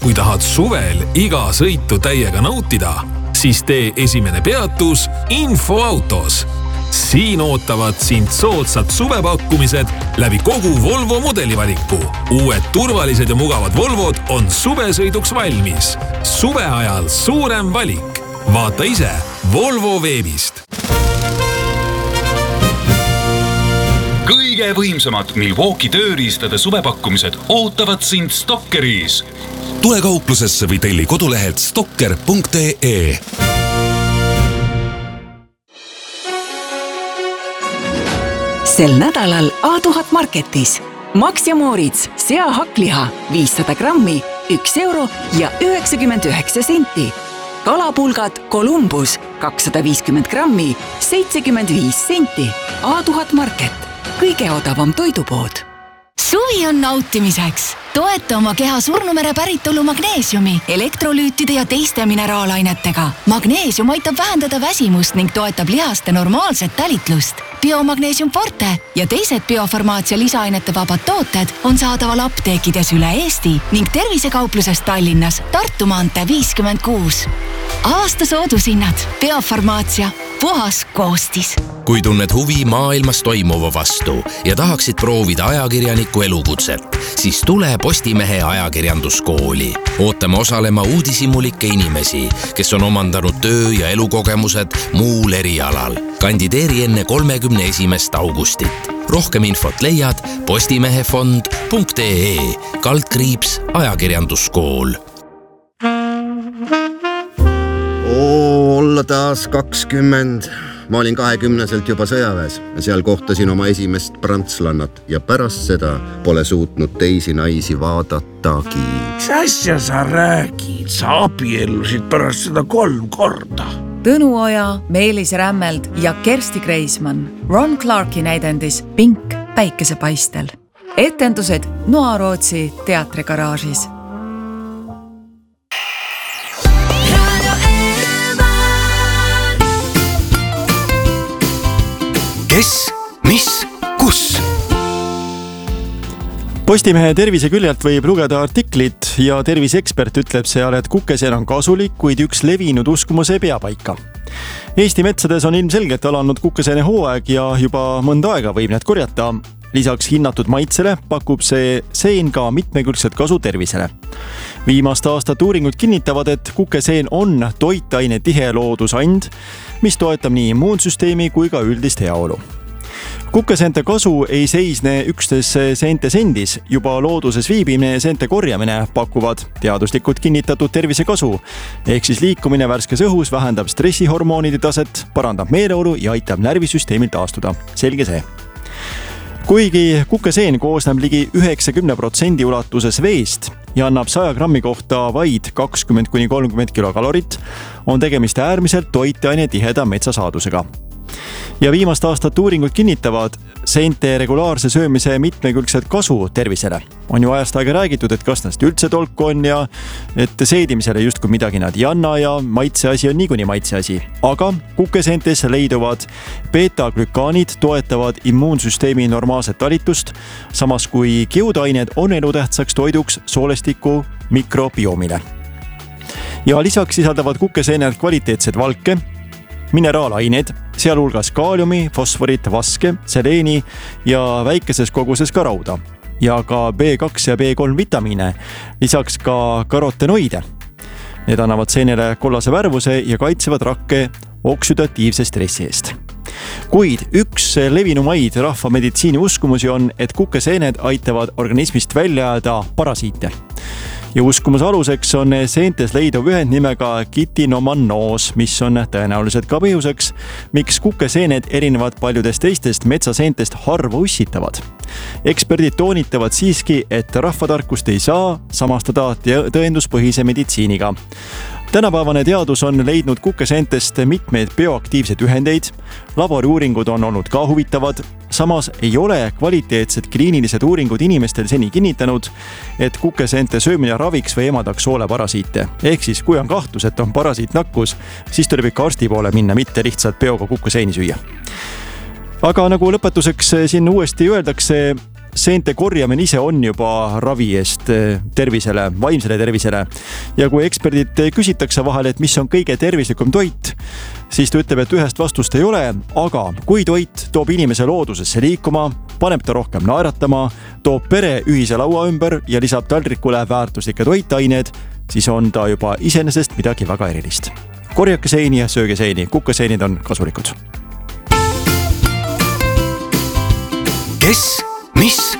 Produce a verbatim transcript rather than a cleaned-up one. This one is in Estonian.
kui tahad suvel iga sõitu täiega nautida, siis tee esimene peatus Infoautos. Siin ootavad sind soodsad suvepakkumised läbi kogu Volvo modelivaliku. Uued turvalised ja mugavad Volvod on suvesõiduks valmis. Suve ajal suurem valik. Vaata ise Volvo veebist. Kõige võimsamad Milwaukee tööriistade suvepakkumised ootavad sind Stockeris. Tule kauplusesse või telli kodulehelt stocker punkt ee. Sel nädalal A tuhat Marketis. Max ja Moritz seahakliha viissada grammi, üks euro ja üheksakümmend üheksa senti. Kalapulgad Columbus kakssada viiskümmend grammi, seitsekümmend viis senti. A tuhat Market. Kõige odavam toidupood. Suvi on nautimiseks. Toeta oma keha Surnumere päritolu magneesiumi, elektrolüütide ja teiste mineraalainetega. Magneesium aitab vähendada väsimust ning toetab lihaste normaalset talitlust. Biomagneesium Forte ja teised biofarmaatsia lisaainete vabad tooted on saadaval apteekides üle Eesti ning tervisekaupluses Tallinnas Tartu maantee viiskümmend kuus. Aasta soodushinnad. Biofarmaatsia. Puhas koostis. Kui tunned huvi maailmas toimuva vastu ja tahaksid proovida ajakirjaniku elukutset, siis tule Postimehe ajakirjanduskooli. Ootame osalema uudishimulikke inimesi, kes on omandanud töö- ja elukogemused muul erialal. Kandideeri enne kolmekümne esimest augustit. Rohkem infot leiad postimehefond punkt ee, kaldkriips ajakirjanduskool. Olla taas kakskümmend. Ma olin kahekümneselt juba sõjaväes ja seal kohtasin oma esimest prantslannat ja pärast seda pole suutnud teisi naisi vaadatagi. Mis asja sa räägid? Sa abiellusid pärast seda kolm korda. Tõnu Oja, Meelis Rämmeld ja Kersti Kreismann. Ron Clarki näidendis Pink päikesepaistel. Etendused Noarootsi teatrigaraažis. Kes, mis, kus? Postimehe tervise küljelt võib lugeda artiklit ja terviseekspert ütleb seal, et kukeseen on kasulik, kuid üks levinud uskumus ei pea paika. Eesti metsades on ilmselgelt alanud kukeseene hooaeg ja juba mõnda aega võib need korjata. Lisaks hinnatud maitsele pakub see seen ka mitmekülgset kasu tervisele. Viimast aastat uuringud kinnitavad, et kukeseen on toitaine tihe loodusand, mis toetab nii immuunsüsteemi kui ka üldist heaolu. Kukeseente kasu ei seisne üksnes seente sendis, juba looduses viibimine ja seente korjamine pakuvad teaduslikult kinnitatud tervisekasu, ehk siis liikumine värskes õhus vähendab stressihormoonide taset, parandab meeleolu ja aitab närvisüsteemil taastuda. Selge see. Kuigi kukeseen koosneb ligi üheksakümmend protsenti ulatuses veest ja annab saja grammi kohta vaid kakskümmend kuni kolmkümmend kilokalorit, on tegemist äärmiselt toitaine tiheda metsasaadusega. Ja viimast aastat uuringud kinnitavad seente regulaarse söömise mitmekülgset kasu tervisele. On ju ajast aega räägitud, et kas nast üldse tolku on ja et seedimisele justkui midagi nad ei anna ja maitseasi on niikuni maitseasi. Aga kukeseentes leiduvad beta-glükaanid toetavad immuunsüsteemi normaalset talitust, samas kui kiudained on elutähtsaks toiduks soolestiku mikrobiomile. Ja lisaks sisaldavad kukeseened kvaliteetsed valke, mineraalained, sealhulgas kaaliumi, fosforit, vaske, seleeni ja väikeses koguses ka rauda ja ka B kaks ja B kolm vitamiine, lisaks ka karotenoide. Need annavad seenele kollase värvuse ja kaitsevad rakke oksüdatiivse stressi eest. Kuid üks levinumaid rahvameditsiini uskumusi on, et kukeseened aitavad organismist välja ajada parasiite. Ja uskumuse aluseks on seentes leiduv ühend nimega kitinomannoos, mis on tõenäoliselt ka põhjuseks, miks kukeseened erinevad paljudest teistest metsaseentest harva ussitavad. Eksperdid toonitavad siiski, et rahvatarkust ei saa samastada tõenduspõhise meditsiiniga. Tänapäevane teadus on leidnud kukeseentest mitmeid bioaktiivseid ühendeid, laboriuuringud on olnud ka huvitavad, samas ei ole kvaliteetsed kliinilised uuringud inimestel seni kinnitanud, et kukeseente söömine raviks või emadaks sooleparasiite. Ehk siis, kui on kahtlus, et on parasiitnakkus, siis tuleb ikka arsti poole minna, mitte lihtsalt peoga kukeseeni süüa. Aga nagu lõpetuseks siin uuesti öeldakse, seente korjamine ise on juba ravi eest tervisele, vaimsele tervisele. Ja kui eksperdid küsitakse vahel, et mis on kõige tervislikum toit, siis ta ütleb, et ühest vastust ei ole, aga kui toit toob inimese loodusesse liikuma, paneb ta rohkem naeratama, toob pere ühise laua ümber ja lisab taldrikule väärtuslikke toitained, siis on ta juba iseenesest midagi väga erilist. Korjake seini ja sööge seini, kukkeseenid on kasulikud. kes, mis